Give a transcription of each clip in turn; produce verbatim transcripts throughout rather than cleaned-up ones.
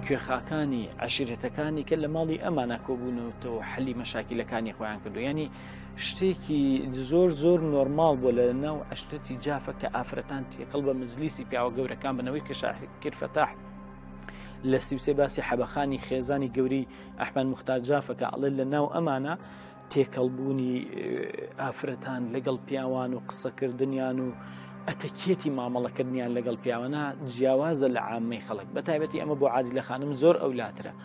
کوێخاکانی عەشیرەتەکانی کە لە ماڵی ئەمانە کۆبوونەوە حەلی مەشاکیلەکانی خۆیان کردو. ینی شتێکی زۆر زۆر نۆرماڵ بۆ لە ناو عەشرەتی جافە کە ئافرەتان تێکەڵ بە مجلیسی پیاوە گەورەکان بنەوەی کە شاکر فەتاح لە سیوسێ باسی حەبەخانی خێزانی گەوری ئەحمەد موختار جافە کە ئەڵێ لە ناو ئەمانە تێکەڵبوونی ئافرەتان لەگەڵ پیاوان و قسەکردنیان و ئەتەکێتی مامەڵەکردنیان لەگەڵ پیاوانە جیاوازە لە عامەی خەڵک بە تایبەتی ئەمە بۆ عادیلە خانم زۆر ئەولاترە.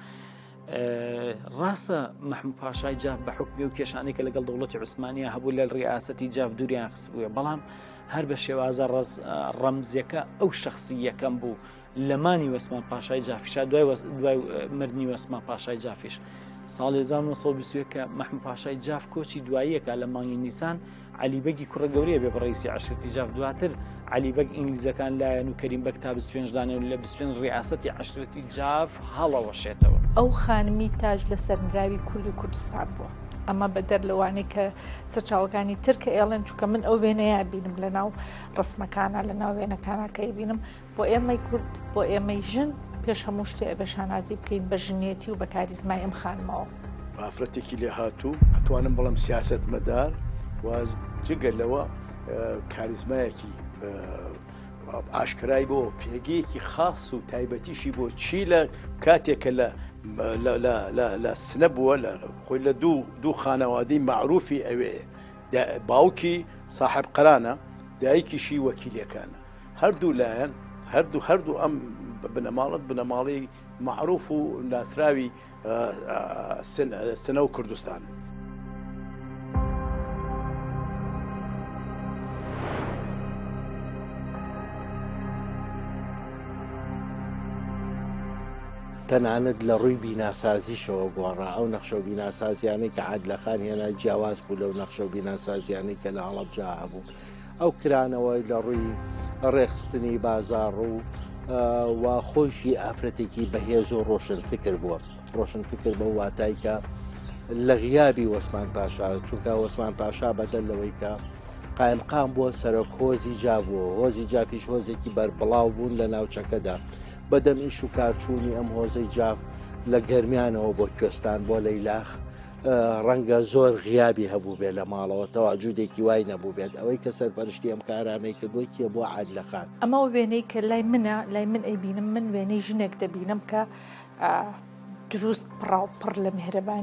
ڕاستە مەحموود پاشای جاف بە حکمی و کێشانەی کە لەگەڵ دەوڵەتی عوسمانیە هەبوو لە ڕیاسەتی جاف دووریان خست بووە، بەڵام هەر بە شێوازە ڕەمزیەکە ئەو شەخسی یەکەم بوو لەمانی وەسمان پاشای جافیشا دوای مردنی وەسمان پاشای جافیش ساڵی هەزار و نۆ سەد و بیست و یەک کە مەحموود پاشای جاف کۆچی دواییەکە لە مانگی نیسان عەلیبەگی کوڕە گەورەیە بێ بە ڕئیسی عەشرەتی جاف، دواتر عەلیبەگ ئینگلیزەکان لایەن و کەریمبەگ تا بیست و پێنج دانێ لە بیست و پێنج ڕیاسەتی عەشرەتی جاف هەڵەوەشێتەوە. ئەو خانمی تاج لە سەرنراوی کورد و کوردستان بووە. ئەمە بە دەر لەوانەی کە سەرچاوەکانی ترکە ئێڵێن چونکە من ئەو وێنەیە بینم لە ناو ڕسمەکانە لە ناو وێنەکانە کە بینم بۆ ئێمەی کورد بۆ ئێمەی ژن پێش هەموو شتێ بە شانازی بکەین بە ژنێتی و بە کاریزمای ئەم خانمەوە. ئافرەتێکی لێ هاتوو ئەتوانم بەڵام سیاست مەدار واز جگە لەوە کاریزمایەکی ئاشکرای بۆ پێگەیەکی خاص و تایبەتیشی بۆ چی لە کاتێکە لە لە سنە بووە لە خۆی لە دوو دوو خانەوادەی معروفی ئەوێ باوکی صاحب قەرانە دایکیشی وەکیلەکانە هەردوو لایەن هەردوو هەردوو ئەم بنەماڵت بنەماڵی معروف و ناسراوی سنە و کوردستان. تەنانەت لە ڕووی بیناسازیشەوە گۆڕا ئەو نەخشە و بیناسازیانەی کە عادلەخان هێنا جیاواز بوو لەو نەخشە و بیناسازیانەی کە لە هەڵەبجا هەبوو ئەو کرانەوەی لە ڕووی ڕێخستنی بازاڕ و و خۆشی ئافرەتێکی بەهێز و ڕۆشن فکر بووە ڕۆشن فکر بە واتای کە لە غیابی وەسمان پاشا چونکە وەسمان پاشا بەدەل لەوەی کە قایمقام بووە سەرۆک هۆزی جا بووە هۆزی جا پیش هۆزێکی بەربڵاو بوون لە ناوچەکەدا بەدەم ئیش و کارچوونی ئەم هۆزەی جاف لە گەرمیانەوە بۆ کوێستان بۆ لەیلاخ ڕەنگە زۆر غیابی هەبوو بێ لە ماڵەوە تەواجودێکی وای نەبوو بێت ئەوەی کە سەرپەرشتی ئەم کارانەی کردووە کێ بۆ عادلەخان. ئەمە وێنەی کە لای منە لای من ئەیبینم من وێنەی ژنێک دەبینم کە دروست پڕاو پڕ لە میهرەبانی